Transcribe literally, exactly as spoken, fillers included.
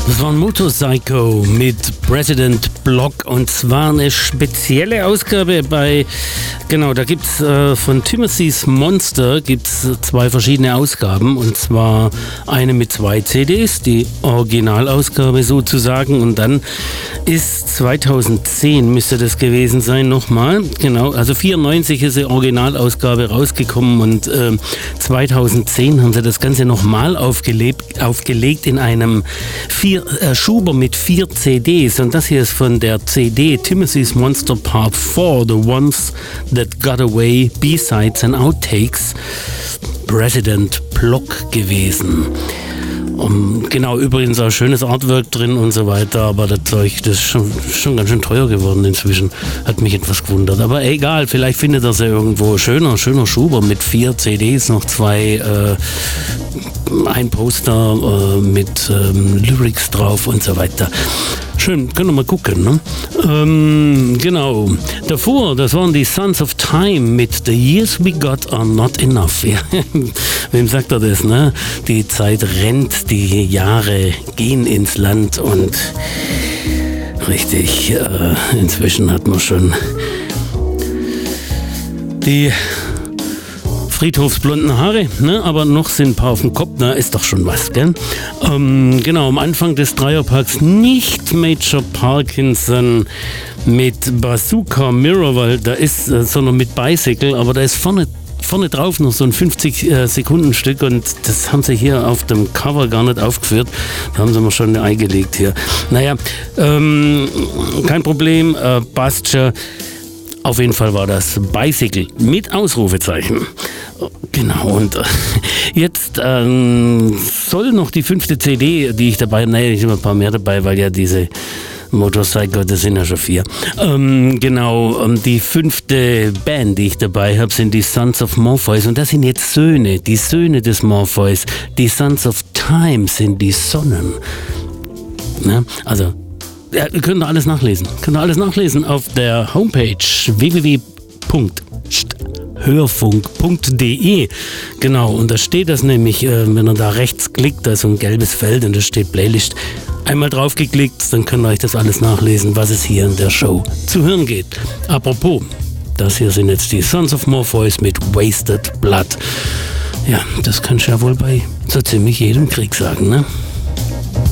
Das war ein Motorpsycho mit President Block und zwar eine spezielle Ausgabe bei, genau, da gibt es äh, von Timothy's Monster gibt's zwei verschiedene Ausgaben und zwar eine mit zwei C Ds, die Originalausgabe sozusagen und dann ist zweitausendzehn müsste das gewesen sein, nochmal, genau, also vierundneunzig ist die Originalausgabe rausgekommen und äh, zweitausendzehn haben sie das Ganze nochmal aufgelegt, aufgelegt in einem vier, äh, Schuber mit vier C Ds und das hier ist von der C D Timothy's Monster Part vier, The Ones That Got Away, B-Sides and Outtakes, President Block gewesen. Um, genau, übrigens auch schönes Artwork drin und so weiter, aber das Zeug, das ist schon, schon ganz schön teuer geworden inzwischen. Hat mich etwas gewundert. Aber egal, vielleicht findet er es ja irgendwo. Schöner, schöner Schuber mit vier C Ds, noch zwei, äh, ein Poster äh, mit ähm, Lyrics drauf und so weiter. Schön, können wir mal gucken, ne? Ähm, genau. Davor, das waren die Sons of Time mit The Years We Got Are Not Enough. Ja. Wem sagt er das, ne? Die Zeit rennt, die Jahre gehen ins Land und richtig, äh, inzwischen hat man schon die Friedhofsblonden Haare, ne? Aber noch sind ein paar auf dem Kopf, na, ist doch schon was, gell? Ähm, genau, am Anfang des Dreierparks nicht Major Parkinson mit Bazooka Mirror, weil da ist, äh, sondern mit Bicycle, aber da ist vorne vorne drauf noch so ein fünfzig Sekunden Stück und das haben sie hier auf dem Cover gar nicht aufgeführt. Da haben sie mir schon eingelegt hier. Naja, ähm, kein Problem, äh, passt schon. Auf jeden Fall war das Bicycle mit Ausrufezeichen. Genau, und äh, jetzt ähm, soll noch die fünfte C D, die ich dabei, naja, ich habe ein paar mehr dabei, weil ja diese Motorcycle, das sind ja schon vier. Ähm, genau, ähm, die fünfte Band, die ich dabei habe, sind die Sons of Morpheus und das sind jetzt Söhne, die Söhne des Morpheus. Die Sons of Time sind die Sonnen. Ne? Also, ja, ihr könnt alles nachlesen. Könnt ihr alles nachlesen auf der Homepage w w w punkt hörfunk punkt d e. Genau, und da steht das nämlich, äh, wenn ihr da rechts klickt, da ist so ein gelbes Feld und da steht Playlist. Einmal draufgeklickt, dann könnt ihr euch das alles nachlesen, was es hier in der Show zu hören geht. Apropos, das hier sind jetzt die Sons of Morpheus mit Wasted Blood. Ja, das kannst du ja wohl bei so ziemlich jedem Krieg sagen, ne?